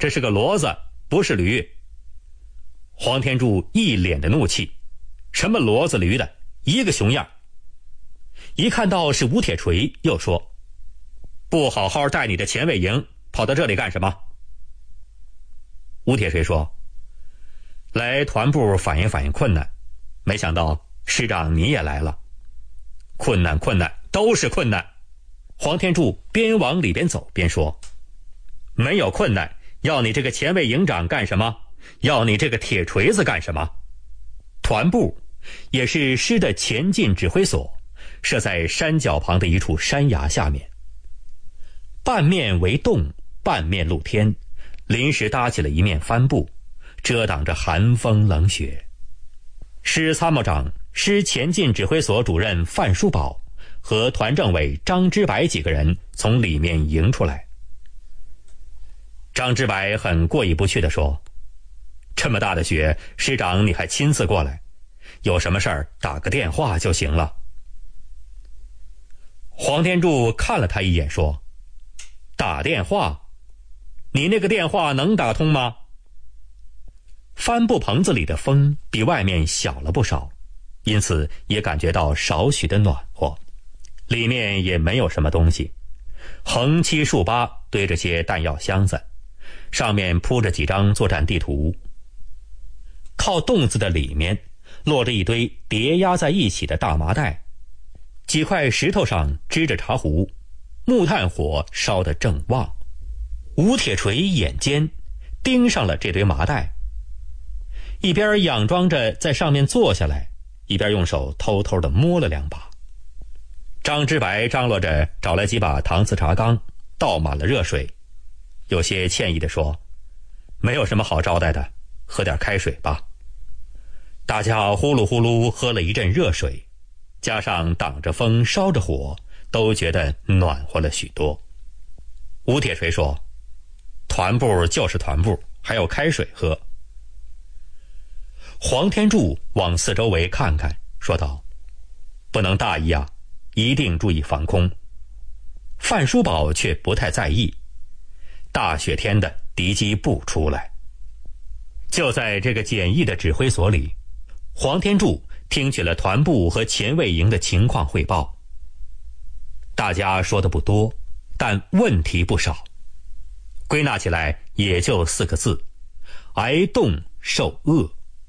这是个骡子，不是驴。黄天柱一脸的怒气，什么骡子驴的，一个熊样。一看到是吴铁锤，又说，不好好带你的前卫营，跑到这里干什么？吴铁锤说，来团部反映反映困难，没想到师长你也来了。困难都是困难。黄天柱边往里边走边说，没有困难，要你这个前卫营长干什么？要你这个铁锤子干什么？团部也是师的前进指挥所，设在山脚旁的一处山崖下面，半面为洞，半面露天，临时搭起了一面帆布，遮挡着寒风冷雪。师参谋长、师前进指挥所主任范书宝和团政委张之白几个人从里面迎出来。张之白很过意不去地说，这么大的雪，师长你还亲自过来，有什么事儿打个电话就行了。黄天柱看了他一眼说，打电话？你那个电话能打通吗？帆布棚子里的风比外面小了不少，因此也感觉到少许的暖和。里面也没有什么东西，横七竖八堆着些弹药箱子，上面铺着几张作战地图。靠洞子的里面落着一堆叠压在一起的大麻袋，几块石头上支着茶壶，木炭火烧得正旺。吴铁锤眼尖盯上了这堆麻袋，一边佯装着在上面坐下来，一边用手偷偷地摸了两把。张之白张罗着找来几把搪瓷茶缸，倒满了热水，有些歉意地说，没有什么好招待的，喝点开水吧。大家呼噜呼噜喝了一阵热水，加上挡着风烧着火，都觉得暖和了许多。吴铁锤说，团部就是团部，还有开水喝。黄天柱往四周围看看，说道，不能大意啊，一定注意防空。范书宝却不太在意，大雪天的敌机不出来。就在这个简易的指挥所里，黄天柱听取了团部和前卫营的情况汇报。大家说的不多，但问题不少，归纳起来也就4个字，挨冻受饿。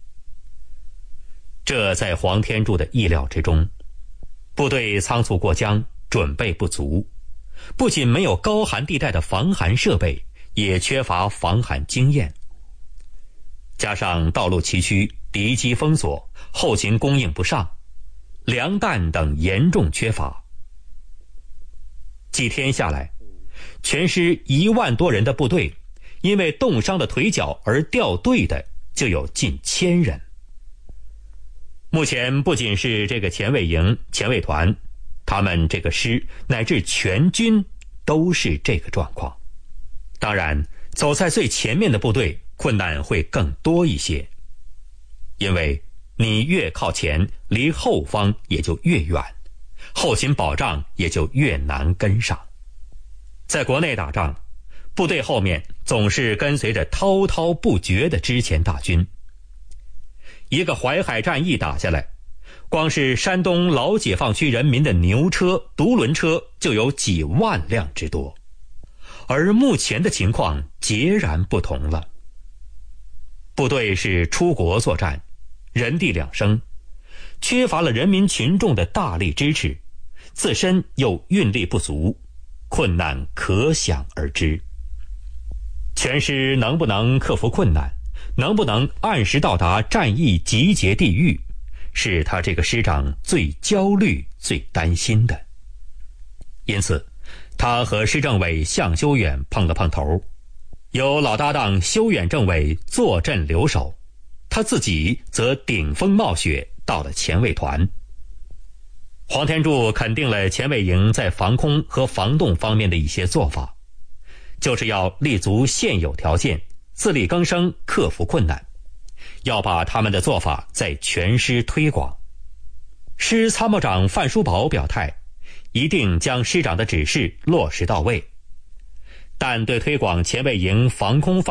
这在黄天柱的意料之中，部队仓促过江，准备不足，不仅没有高寒地带的防寒设备，也缺乏防寒经验，加上道路崎岖，敌机封锁，后勤供应不上，粮弹等严重缺乏。几天下来，全师1万多人的部队，因为冻伤了腿脚而掉队的就有近1000人。目前不仅是这个前卫营、前卫团，他们这个师乃至全军都是这个状况。当然，走在最前面的部队困难会更多一些，因为你越靠前，离后方也就越远，后勤保障也就越难跟上。在国内打仗，部队后面总是跟随着滔滔不绝的之前大军。一个淮海战役打下来，光是山东老解放区人民的牛车、独轮车就有几万辆之多。而目前的情况截然不同了。部队是出国作战，人地两生，缺乏了人民群众的大力支持，自身又运力不足，困难可想而知。全师能不能克服困难，能不能按时到达战役集结地域，是他这个师长最焦虑、最担心的。因此，他和师政委向修远碰了碰头，由老搭档修远政委坐镇留守，他自己则顶风冒雪到了前卫团。黄天柱肯定了前卫营在防空和防冻方面的一些做法，就是要立足现有条件，自力更生，克服困难，要把他们的做法在全师推广。师参谋长范书宝表态，一定将师长的指示落实到位，但对推广前卫营防空